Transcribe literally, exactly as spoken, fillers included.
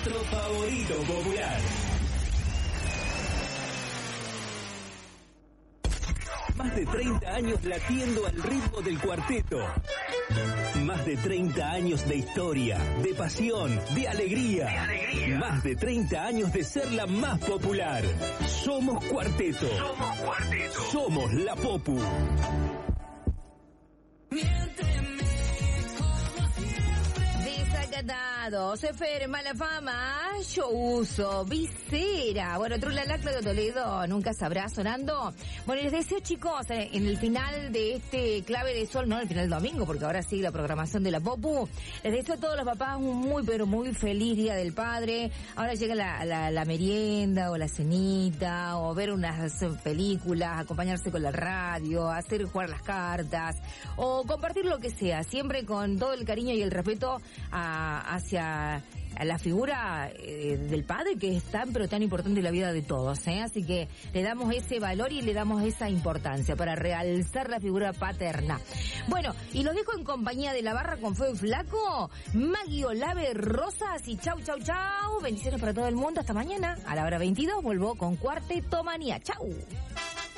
nuestro favorito popular. Más de treinta años latiendo al ritmo del cuarteto. Más de treinta años de historia, de pasión, de alegría. de alegría. Más de treinta años de ser la más popular. Somos Cuarteto. Somos Cuarteto. Somos la Popu. Desacatado, Sefer, mala fama, yo uso, visera. Bueno, Trulala, Claudio Toledo, nunca sabrá sonando. Bueno, les deseo, chicos, en el final de este Clave de Sol, no en el final del domingo, porque ahora sigue la programación de la Popu. Les deseo a todos los papás un muy, pero muy feliz Día del Padre. Ahora llega la, la, la merienda o la cenita, o ver unas películas, acompañarse con la radio, hacer jugar las cartas, o compartir lo que sea, siempre con todo el cariño y el respeto a, hacia a la figura eh, del padre, que es tan pero tan importante en la vida de todos, ¿eh? Así que le damos ese valor y le damos esa importancia para realzar la figura paterna. Bueno, y los dejo en compañía de la barra con Feo y Flaco, Maggie Olave Rosas, y chau, chau, chau. Bendiciones para todo el mundo. Hasta mañana a la hora veintidós. Vuelvo con Cuarteto Manía. Chau.